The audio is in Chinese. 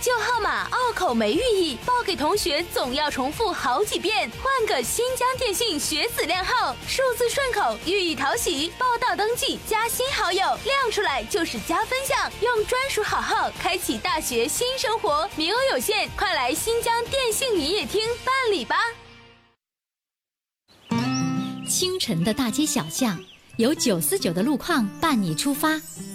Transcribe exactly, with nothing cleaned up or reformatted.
旧号码拗口没寓意，报给同学总要重复好几遍。换个新疆电信学子靓号，数字顺口，寓意讨喜。报到登记加新好友，亮出来就是加分项。用专属好号开启大学新生活，名额有限，快来新疆电信营业厅办理吧。 清晨的大街小巷，有九四九的路况伴你出发。